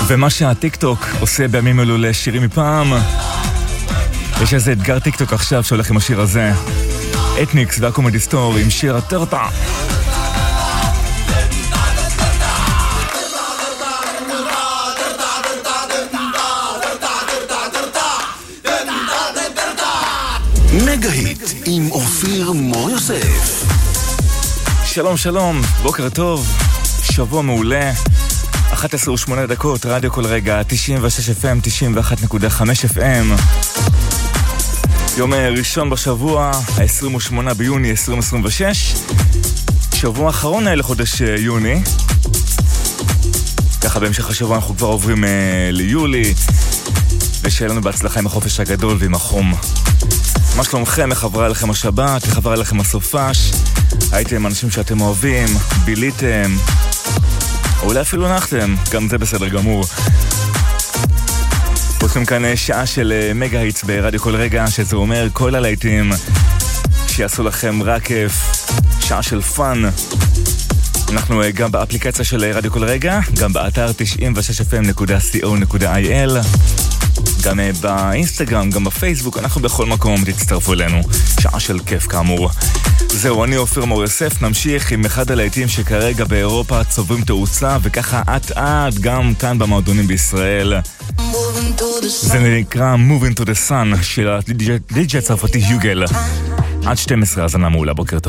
ומה שהטיקטוק עושה בימים אלו לשירים מפעם, יש איזה אתגר טיקטוק עכשיו שהולך עם השיר הזה, אתניקס והקומדי סטור עם שיר הטרטה. מגה-היט עם אופיר מור יוסף. שלום שלום, בוקר טוב, שבוע מעולה. 11:08 רדיו כל רגע, 96 FM, 91.5 FM. יום ראשון בשבוע, ה-28 ביוני 2026, שבוע האחרון לחודש יוני. ככה בהמשך השבוע אנחנו כבר עוברים ליולי, ושיהיה לנו בהצלחה עם החופש הגדול ועם החום. מה שלומכם? איך עברה לכם השבת? איך עברה לכם הסופש? הייתם אנשים שאתם אוהבים? ביליתם? או אולי אפילו נחתם? גם זה בסדר גמור. פותחים כאן שעה של מגה-היטס ברדיו כל רגע, שזה אומר כל הלהיטים שיעשו לכם רק כיף, שעה של פאן. אנחנו גם באפליקציה של רדיו כל רגע, גם באתר 96fm.co.il, גם באינסטגרם, גם בפייסבוק, אנחנו בכל מקום, תצטרפו אלינו. שעה של כיף כאמור. זהו, אני אופיר מור יוסף, נמשיך עם אחד הלהיטים שכרגע באירופה צוברים תאוצה, וככה עד גם כאן במועדונים בישראל. זה נקרא Moving to the Sun של הדי-ג'יי הצרפתי יוגל. עד 12, אז אני מעולה, בוקר טוב.